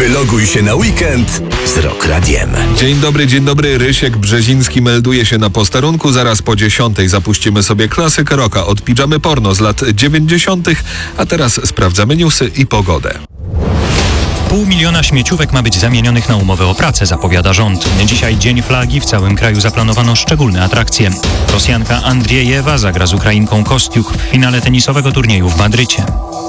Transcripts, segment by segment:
Wyloguj się na weekend z Rock Radiem. Dzień dobry. Rysiek Brzeziński melduje się na posterunku. Zaraz po 10 zapuścimy sobie klasykę rocka od Pijamy Porno z lat 90. A teraz sprawdzamy newsy i pogodę. 500 000 śmieciówek ma być zamienionych na umowę o pracę, zapowiada rząd. Dzisiaj Dzień Flagi, w całym kraju zaplanowano szczególne atrakcje. Rosjanka Andriejewa zagra z Ukrainką Kostiuk w finale tenisowego turnieju w Madrycie.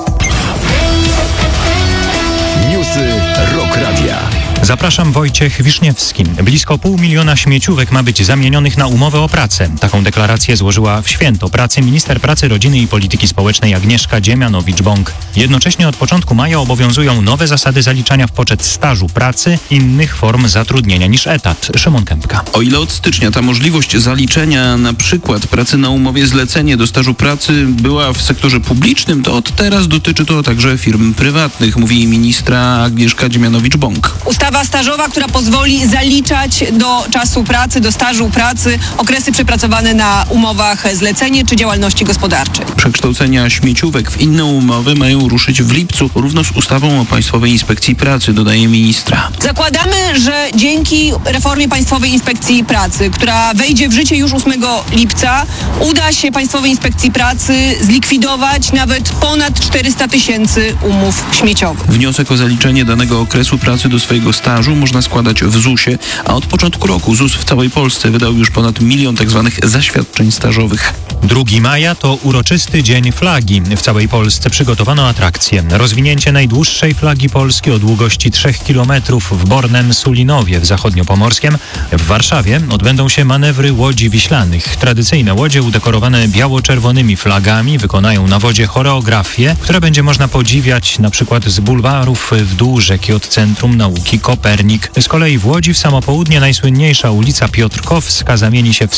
Newsy Rock Radia. Zapraszam, Wojciech Wiszniewski. Blisko 500 000 śmieciówek ma być zamienionych na umowę o pracę. Taką deklarację złożyła w święto pracy minister pracy, rodziny i polityki społecznej Agnieszka Dziemianowicz-Bąk. Jednocześnie od początku maja obowiązują nowe zasady zaliczania w poczet stażu pracy innych form zatrudnienia niż etat. Szymon Kępka. O ile od stycznia ta możliwość zaliczenia na przykład pracy na umowie zlecenie do stażu pracy była w sektorze publicznym, to od teraz dotyczy to także firm prywatnych, mówi ministra Agnieszka Dziemianowicz-Bąk. Ustawa stażowa, która pozwoli zaliczać do czasu pracy, do stażu pracy okresy przepracowane na umowach zlecenie czy działalności gospodarczej. Przekształcenia śmieciówek w inne umowy mają ruszyć w lipcu równo z ustawą o Państwowej Inspekcji Pracy, dodaje ministra. Zakładamy, że dzięki reformie Państwowej Inspekcji Pracy, która wejdzie w życie już 8 lipca, uda się Państwowej Inspekcji Pracy zlikwidować nawet ponad 400 000 umów śmieciowych. Wniosek o zaliczenie danego okresu pracy do swojego stażu można składać w ZUS-ie, a od początku roku ZUS w całej Polsce wydał już ponad 1 000 000 tzw. zaświadczeń stażowych. 2 maja to uroczysty Dzień Flagi. W całej Polsce przygotowano atrakcje. Rozwinięcie najdłuższej flagi Polski o długości 3 km w Bornem-Sulinowie w Zachodniopomorskiem. W Warszawie odbędą się manewry łodzi wiślanych. Tradycyjne łodzie udekorowane biało-czerwonymi flagami wykonają na wodzie choreografię, które będzie można podziwiać na przykład z bulwarów w dół rzeki od Centrum Nauki Kopernik. Z kolei w Łodzi w samo południe najsłynniejsza ulica Piotrkowska zamieni się w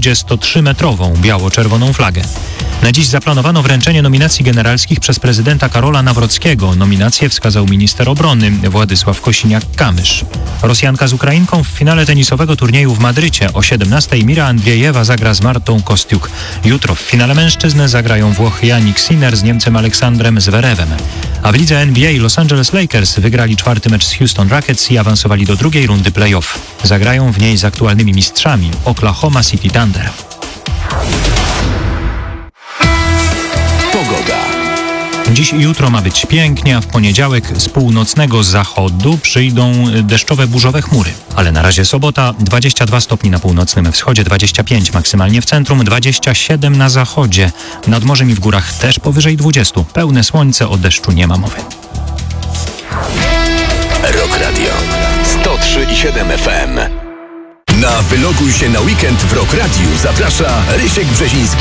123-metrową biało-czerwoną flagę. Na dziś zaplanowano wręczenie nominacji generalskich przez prezydenta Karola Nawrockiego. Nominację wskazał minister obrony Władysław Kosiniak-Kamysz. Rosjanka z Ukrainką w finale tenisowego turnieju w Madrycie. O 17:00 Mira Andriejewa zagra z Martą Kostiuk. Jutro w finale mężczyzn zagrają Włoch Jannik Sinner z Niemcem Aleksandrem Zverevem. A w lidze NBA Los Angeles Lakers wygrali 4. mecz z Houston Rockets i awansowali do drugiej rundy play-off. Zagrają w niej z aktualnymi mistrzami Oklahoma City Thunder. Pogoda. Dziś i jutro ma być pięknie, a w poniedziałek z północnego zachodu przyjdą deszczowe burzowe chmury. Ale na razie sobota, 22 stopni na północnym wschodzie, 25 maksymalnie w centrum, 27 na zachodzie. Nad morzem i w górach też powyżej 20. Pełne słońce, o deszczu nie ma mowy. Rock Radio 103,7 FM. Na Wyloguj się na weekend w Rock Radiu zaprasza Rysiek Brzeziński.